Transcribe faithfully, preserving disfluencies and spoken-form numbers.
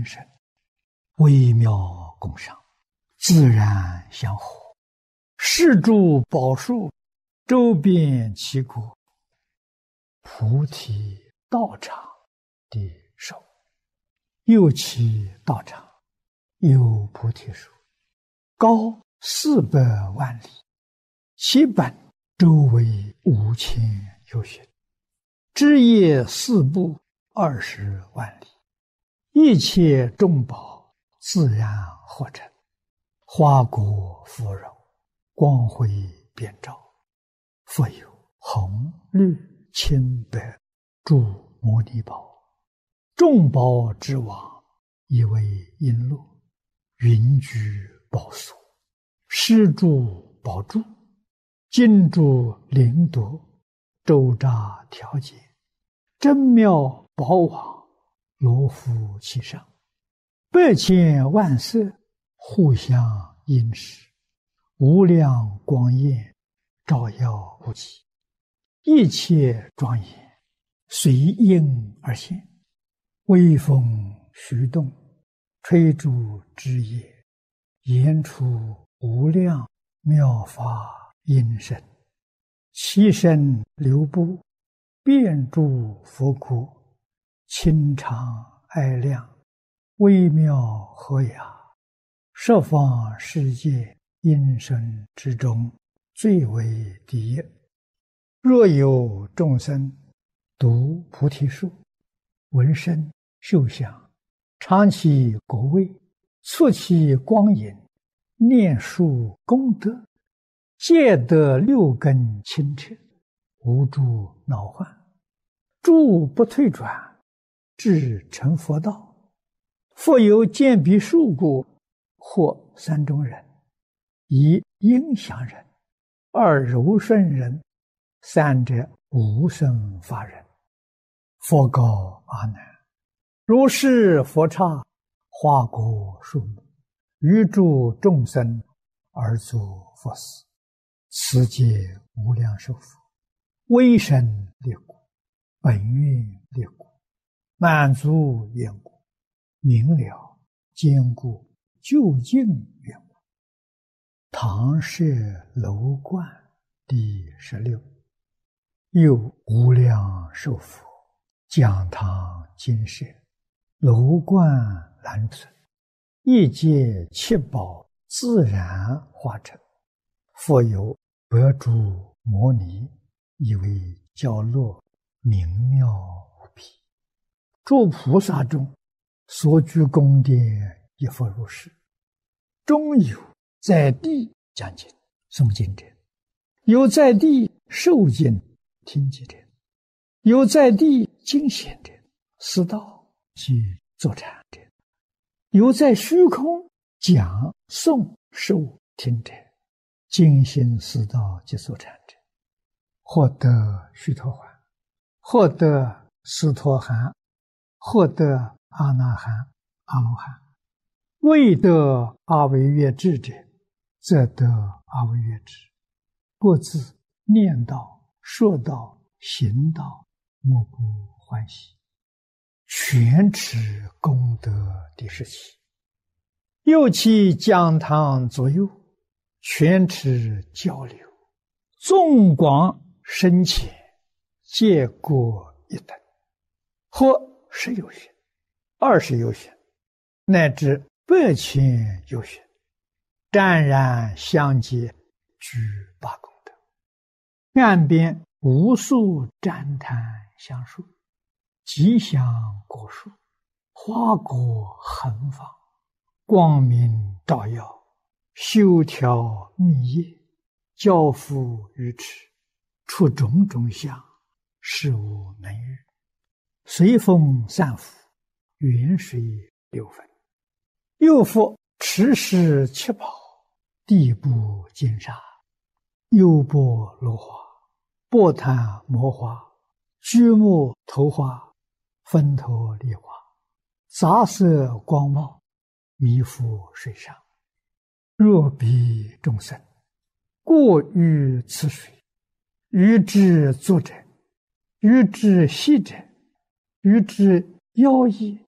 神，微妙共赏，自然相合，是诸宝树周遍其国，菩提道场的手，右其道场有菩提树，高四百万里，其本周围五千由旬，枝叶四部二十万里，一切众宝自然合成，花果芙蓉，光辉遍照，复有红绿青白诸摩尼宝，众宝之王，以为璎珞，云居宝所，施诸宝柱，金珠灵夺，周匝调节，真妙宝网，罗浮其上，百千万色，互相映饰，无量光焰，照耀无极，一切庄严，随应而现，微风徐动，吹竹枝叶，言出无量妙法音声，其身流布，遍诸佛国，清常哀亮，微妙和雅，十方世界音声之中，最为第一。若有众生读菩提树，闻声嗅香，尝其果味，触其光影，念树功德，皆得六根清澈，无诸恼患，诸不退转，至成佛道。复有见彼树故，或三种人：一应祥人，二柔顺人，三者无生法人。佛告阿难：如是佛刹，花果树木，于诸众生而作佛事，此皆无量寿佛，威神力故，本愿力故，满足愿故，明了坚固究竟愿故。唐舍楼观第十六。又无量寿佛，讲堂金舍，楼观栏存，一界七宝自然化成，复有百诸摩尼，以为教落，明妙无比。诸菩萨中所居宫殿，亦复如是。中有在地讲经诵经者，有在地受经听经者，有在地经显者，思道及坐禅者，有在虚空讲诵受听者，精心思道及坐禅者，获得须陀洹，获得斯陀含，获得阿那含、阿罗汉。未得阿惟越致者，则得阿惟越致。各自念道、说道、行道，莫不欢喜，全持功德第十七。又其讲堂左右，全持交流，纵广深浅，皆各一等，或十有旬，二十有旬，乃至百千有旬，湛然相接，具八功德。岸边无数旃檀香树，吉祥果树，花果横放，光明照耀，修条密叶，交付于持，出种种相，事无能喻。随风散伏，远水流分。又复持世七宝，地部金沙，优波罗花，波檀摩花，居木头花，分头梨花，杂色光茂，弥覆水上。若彼众生过于此水，于之坐者，于之息者，于之腰衣，